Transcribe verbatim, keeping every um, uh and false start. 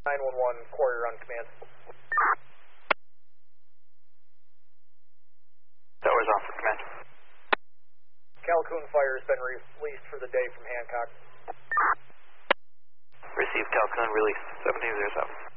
nine one one, Quarry on command. Towers off for command. Calhoun Fire has been released for the day from Hancock. Received Calhoun released, seventeen zero seven.